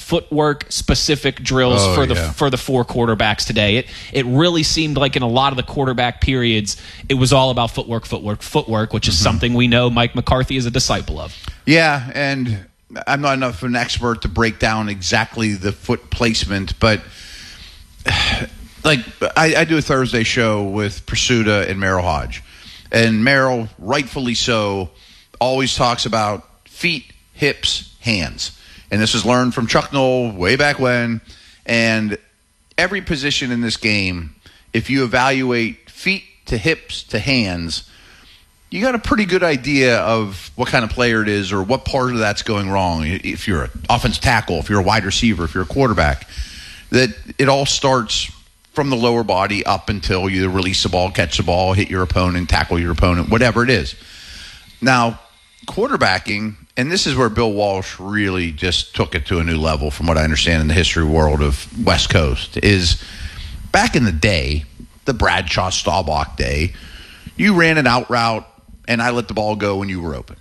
footwork specific drills for the four quarterbacks today. It really seemed like in a lot of the quarterback periods, it was all about footwork, which is something we know Mike McCarthy is a disciple of. Yeah, and I'm not enough of an expert to break down exactly the foot placement, but like I do a Thursday show with Pursuta and Merrill Hodge, and Merrill, rightfully so, always talks about feet, hips, hands. And this was learned from Chuck Noll way back when. And every position in this game, if you evaluate feet to hips to hands, you got a pretty good idea of what kind of player it is or what part of that's going wrong. If you're an offensive tackle, if you're a wide receiver, if you're a quarterback, that it all starts from the lower body up until you release the ball, catch the ball, hit your opponent, tackle your opponent, whatever it is. Now, quarterbacking, and this is where Bill Walsh really just took it to a new level from what I understand in the history world of West Coast, is back in the day, the Bradshaw Staubach day, you ran an out route and I let the ball go when you were open.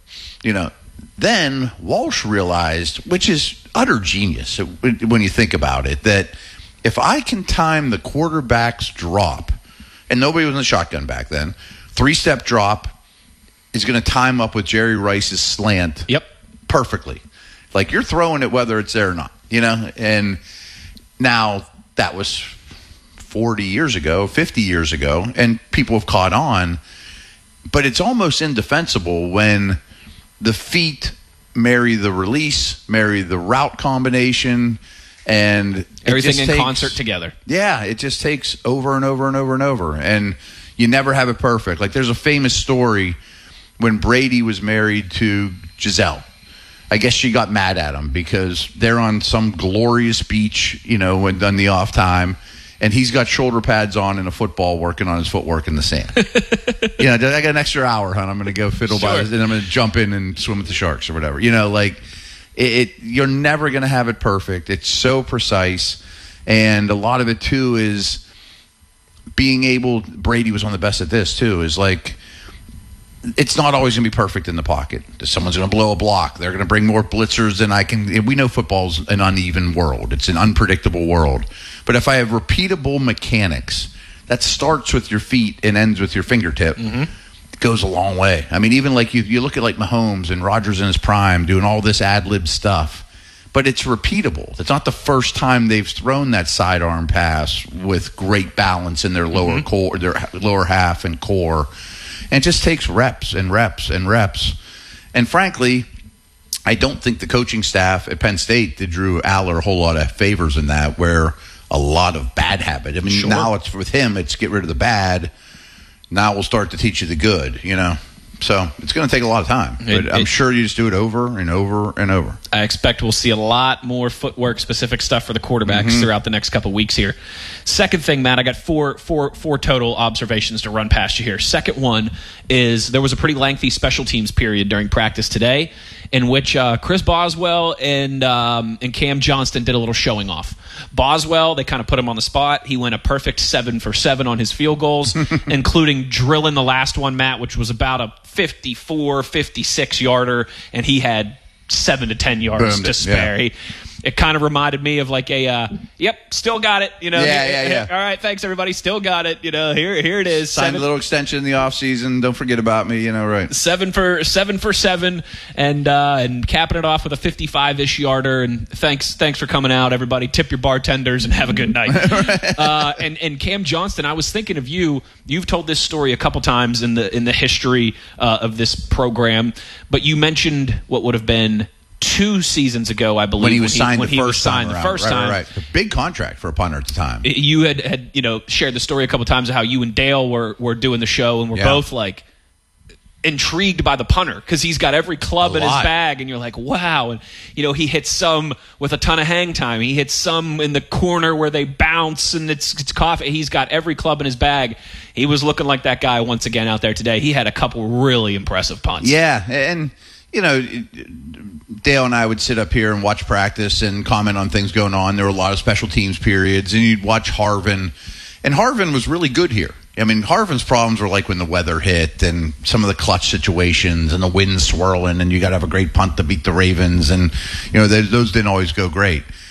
Then Walsh realized, which is utter genius when you think about it, that if I can time the quarterback's drop, and nobody was in the shotgun back then, 3-step drop is going to time up with Jerry Rice's slant perfectly. Like you're throwing it whether it's there or not, And now that was 40 years ago, 50 years ago, and people have caught on. But it's almost indefensible when the feet marry the release, marry the route combination, and everything in concert together. Yeah, it just takes over and over and over and over. And you never have it perfect. Like there's a famous story when Brady was married to Giselle. I guess she got mad at him because they're on some glorious beach, when done the off time, and he's got shoulder pads on and a football working on his footwork in the sand. I got an extra hour, hon. I'm going to go fiddle by this, and I'm going to jump in and swim with the sharks or whatever. You're never going to have it perfect. It's so precise, and a lot of it too is being able. Brady was one of the best at this too. Is like it's not always going to be perfect in the pocket. Someone's going to blow a block. They're going to bring more blitzers than I can. We know football's an uneven world. It's an unpredictable world. But if I have repeatable mechanics that starts with your feet and ends with your fingertip, it goes a long way. I mean, even like you look at like Mahomes and Rodgers in his prime doing all this ad-lib stuff, but it's repeatable. It's not the first time they've thrown that sidearm pass with great balance in their lower core, their lower half and core. And it just takes reps and reps and reps. And frankly, I don't think the coaching staff at Penn State did Drew Aller a whole lot of favors in that, where a lot of bad habit. I mean, now it's with him, it's get rid of the bad. Now we'll start to teach you the good, So it's going to take a lot of time. But I'm sure you just do it over and over and over. I expect we'll see a lot more footwork-specific stuff for the quarterbacks throughout the next couple weeks here. Second thing, Matt, I got four total observations to run past you here. Second one is there was a pretty lengthy special teams period during practice today in which Chris Boswell and Cam Johnston did a little showing off. Boswell, they kind of put him on the spot. He went a perfect 7 for 7 on his field goals, including drilling the last one, Matt, which was about a 54, 56-yarder, and he had 7 to 10 yards to spare. Yeah. It kind of reminded me of like still got it. Yeah. All right, thanks everybody. Still got it. Here it is. Signed a little extension in the offseason. Don't forget about me. Right. 7 for 7, and capping it off with a 55-ish yarder. And thanks for coming out, everybody. Tip your bartenders and have a good night. And Cam Johnston, I was thinking of you. You've told this story a couple times in the history of this program, but you mentioned what would have been 2 seasons ago, I believe, when he was signed the first time. Right. A big contract for a punter at the time. You had shared the story a couple times of how you and Dale were doing the show, and we're both like intrigued by the punter because he's got every club in his bag, and you're like, wow. And he hits some with a ton of hang time. He hits some in the corner where they bounce and it's coffee. He's got every club in his bag. He was looking like that guy once again out there today. He had a couple really impressive punts. Yeah, and Dale and I would sit up here and watch practice and comment on things going on. There were a lot of special teams periods, and you'd watch Harvin. And Harvin was really good here. I mean, Harvin's problems were like when the weather hit and some of the clutch situations and the wind swirling, and you got to have a great punt to beat the Ravens. And, those didn't always go great.